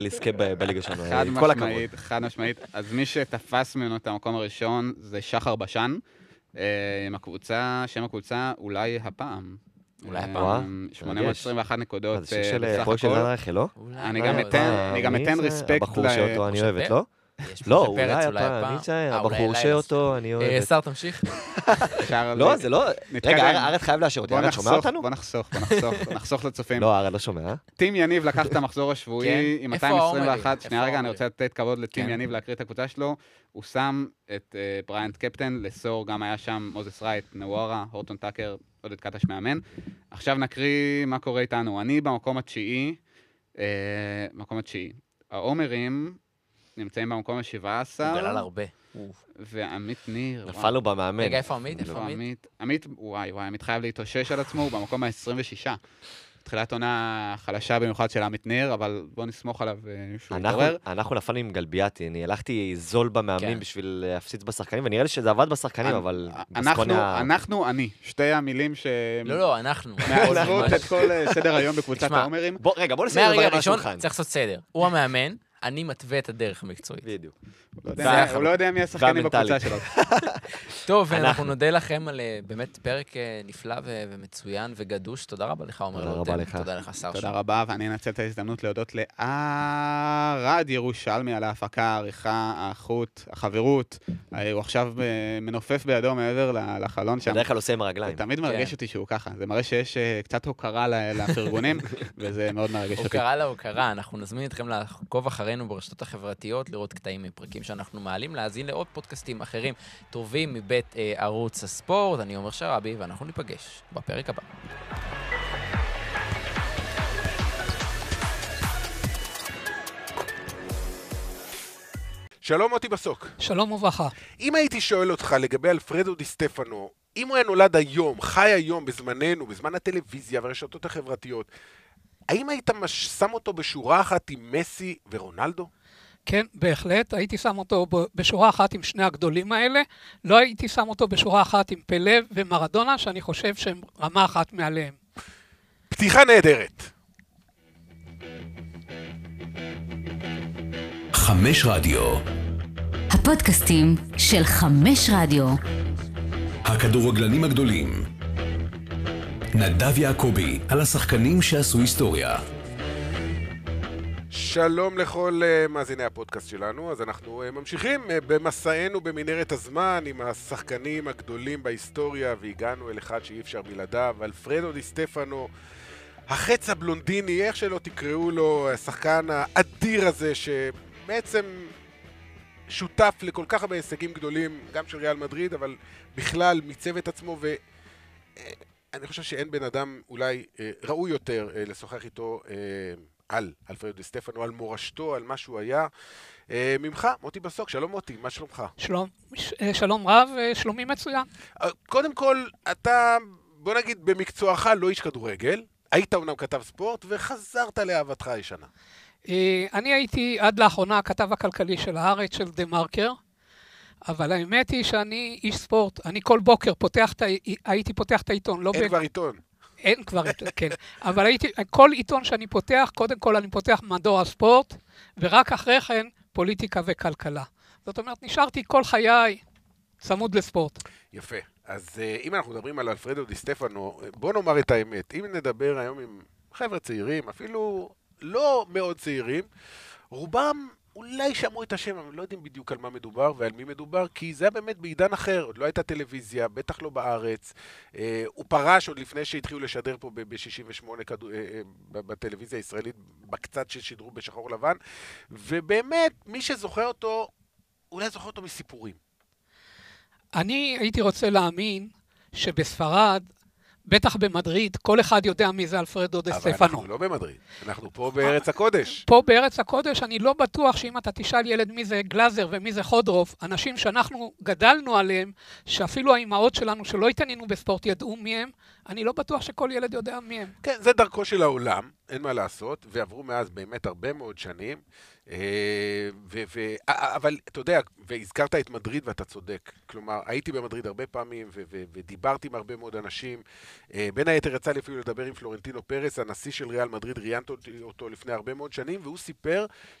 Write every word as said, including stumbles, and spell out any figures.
לזכה בליגה שלנו. חד משמעית, חד משמעית. אז מי שתפס ממנו את המקום הראשון זה שחר בשן, עם הקבוצה, שם הקבוצה אולי הפעם. אולי הפעם. שמונה מאות עשרים ואחת נקודות בסך הכל. אז שיר של חוי של דן רייכל, לא? אני גם אתן רספקט. הבחור שאותו אני אוהבת, לא? לא, אולי הפעם, הבחור שאותו אני אוהבת. שר תמשיך. לא, זה לא... רגע, ארד חייב לאשר אותי, ארד שומע אותנו? בוא נחסוך, בוא נחסוך, נחסוך לצופים. לא, ארד לא שומע. טים יניב לקח את המחזור השבועי עם מאתיים עשרים ואחת, שנייה רגע, אני רוצה לתת כבוד לטים יניב להקריא את הקבוצה שלו, הוא שם את בריינט קפטן, לסור גם היה שם מוזס רייט, נווארה, הורטון טאקר, עוד את קטש מאמן. עכשיו נקריא מה קורה איתנו. אני במקום התשיעי, מקום התשיעי. העומרים נמצאים במקום ה-שבע עשרה. הוא גלל הרבה. ועמית ניר. נפלנו במאמן. רגע, איפה עמית? איפה עמית? עמית, וואי, וואי, עמית חייב להתאושש על עצמו, הוא במקום ה-עשרים ושש. תחילת עונה חלשה במיוחד של עמית ניר, אבל בוא נסמוך עליו שהוא יתעורר. אנחנו נפלנו עם גלביאטי, אני הלכתי זול במאמנים בשביל להפציץ בשחקנים, ונראה לי שזה עבד בשחקנים, אבל... אנחנו, אני. שתי המילים ש... לא, לא, אנחנו. מעוזבות את כל סדר היום בקבוצת העומרים. רגע, בוא נסדר דברים מהשולחן. צריך לעשות סדר. הוא המאמן. אני מתווה את הדרך המקצועית. בדיוק. הוא לא יודע מי השחקנים בקבוצה שלו. טוב, אנחנו נודה לכם על באמת פרק נפלא ומצוין וגדוש. תודה רבה לך, עומר לוטן. תודה לך, שר. תודה רבה, ואני אנצל את ההזדמנות להודות לערד ירושלמי על ההפקה, העריכה, האחות, החברות. הוא עכשיו מנופף בידו מעבר לחלון שם. בדרך כלל עושה עם הרגליים. תמיד מרגש אותי שהוא ככה. זה מראה שיש קצת הוקרה לפרגונים, וזה מאוד מרגש אותי. הוקרה להוקרה. אנחנו נזמין אתכם לעקוב אחרינו ברשתות החברתיות, לראות קטעים מפרקים שאנחנו מעלים, להאזין לעוד פודקאסטים אחרים טובים מבית אה, ערוץ הספורט. אני אומר שרבי, ואנחנו ניפגש בפרק הבא. שלום מוטי בסוק. שלום וברכה. אם הייתי שואל אותך לגבי אלפרדו די סטפנו, אם הוא היה נולד היום, חי היום, בזמננו, בזמן הטלוויזיה והרשתות החברתיות, האם היית שם אותו בשורה אחת עם מסי ורונלדו? כן, בהחלט. הייתי שם אותו בשורה אחת עם שני הגדולים האלה. לא הייתי שם אותו בשורה אחת עם פלה ומרדונה, שאני חושב שהם רמה אחת מעליהם. פתיחה נהדרת. חמש רדיו. הפודקאסטים של חמש רדיו. הכדורגלנים הגדולים. נדב יעקבי, על השחקנים שעשו היסטוריה. שלום לכל uh, מאזיני הפודקאסט שלנו, אז אנחנו uh, ממשיכים uh, במסענו במנהרת הזמן עם השחקנים הגדולים בהיסטוריה, והגענו אל אחד שאי אפשר בלעדיו, אלפרדו די סטפנו, החץ הבלונדיני, איך שלא תקראו לו, השחקן האדיר הזה שבעצם שותף לכל כך הרבה הישגים גדולים, גם של ריאל מדריד, אבל בכלל מיצב את עצמו, ו... אני חושב שאין בן אדם אולי אה, ראוי יותר אה, לשוחח איתו אה, על אלפרדו די סטפנו, על מורשתו, על מה שהוא היה. אה, ממך, מוטי בסוק, שלום מוטי, מה שלומך? שלום, ש- שלום רב, שלומי מצוין. אה, קודם כל, אתה, בוא נגיד, במקצועך לא איש כדורגל, היית אומנם כתב ספורט וחזרת לאהבתך הישנה. אה, אני הייתי עד לאחרונה הכתב הכלכלי של הארץ, של דה מרקר, אבל האמת היא שאני איש ספורט, אני כל בוקר פותח, הייתי פותח את העיתון. לא אין ב... כבר עיתון. אין כבר עיתון, כן. אבל הייתי, כל עיתון שאני פותח, קודם כל אני פותח מדור הספורט, ורק אחרי כן פוליטיקה וכלכלה. זאת אומרת, נשארתי כל חיי צמוד לספורט. יפה. אז אם אנחנו מדברים על אלפרדו די סטפנו, בוא נאמר את האמת. אם נדבר היום עם חבר'ה צעירים, אפילו לא מאוד צעירים, רובם אולי שמעו את השם, אבל לא יודעים בדיוק על מה מדובר ועל מי מדובר, כי זה היה באמת בעידן אחר, עוד לא הייתה טלוויזיה, בטח לא בארץ. אה, הוא פרש עוד לפני שהתחילו לשדר פה ב-שישים ושמונה כדו, אה, אה, בטלוויזיה הישראלית, בקצת ששידרו בשחור לבן, ובאמת, מי שזוכר אותו, אולי זוכר אותו מסיפורים. אני הייתי רוצה להאמין שבספרד, בטח במדריד, כל אחד יודע מי זה אלפרדו דה סטפנו. אבל אנחנו לא במדריד, אנחנו פה בארץ הקודש. פה בארץ הקודש, אני לא בטוח שאם אתה תשאל ילד מי זה גלאזר ומי זה חודרוף, אנשים שאנחנו גדלנו עליהם, שאפילו האימהות שלנו שלא התעניינו בספורט ידעו מי הם, אני לא בטוח שכל ילד יודע מי הם. כן, זה דרכו של העולם, אין מה לעשות, ועברו מאז באמת הרבה מאוד שנים, ו- ו- אבל אתה יודע, והזכרת את מדריד ואתה צודק, כלומר, הייתי במדריד הרבה פעמים, ו- ו- ודיברתי עם הרבה מאוד אנשים, בין היתר יצא לי אפילו לדבר עם פלורנטינו פרס, הנשיא של ריאל מדריד, ראיינתי אותו לפני הרבה מאוד שנים, והוא סיפר